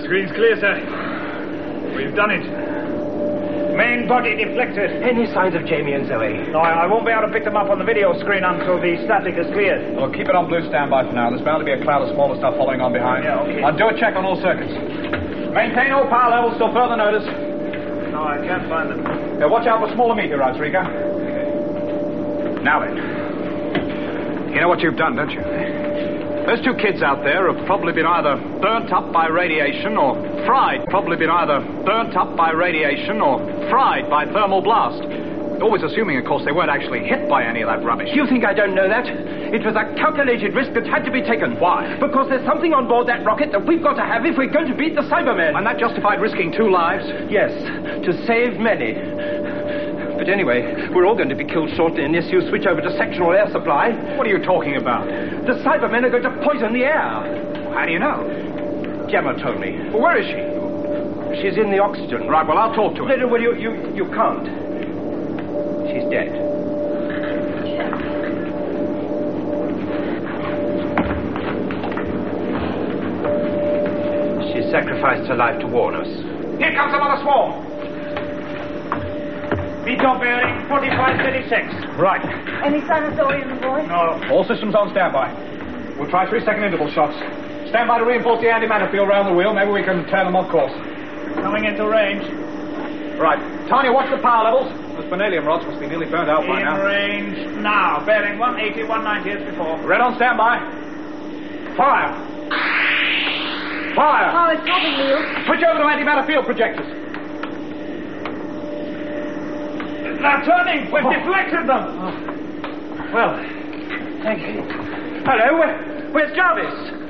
Screen's clear, sir. We've done it. Main body deflected. Any signs of Jamie and Zoe? No, I won't be able to pick them up on the video screen until the static is cleared. Well, keep it on blue standby for now. There's bound to be a cloud of smaller stuff following on behind. Yeah, okay. I'll do a check on all circuits. Maintain all power levels till further notice. No, I can't find them. Watch out for smaller meteorites, Rika. Okay. Now then. You know what you've done, don't you? Those two kids out there have probably been either burnt up by radiation or fried. Probably been either burnt up by radiation or fried by thermal blast. Always assuming, of course, they weren't actually hit by any of that rubbish. You think I don't know that? It was a calculated risk that had to be taken. Why? Because there's something on board that rocket that we've got to have if we're going to beat the Cybermen. And that justified risking 2 lives? Yes, to save many. But anyway, we're all going to be killed shortly unless you switch over to sectional air supply. What are you talking about? The Cybermen are going to poison the air. How do you know? Gemma told me. Well, where is she? She's in the oxygen. Right, well, I'll talk to her. No, well, you can't. She's dead. She sacrificed her life to warn us. Here comes another swarm. Veto bearing 4536. Right. Any sign of Zoe and the boy? No. All systems on standby. We'll try 3-second interval shots. Stand by to reinforce the antimatter field around the wheel. Maybe we can turn them off course. Coming into range. Right. Tanya, watch the power levels. Those vanadium rods must be nearly burned out by In now. range now. Bearing 180, 190 as before. Red on standby. Fire. Fire. Oh, it's holding, Neil. Switch over to antimatter field projectors. They're turning. We've deflected them. Well, thank you. Hello, where's Jarvis?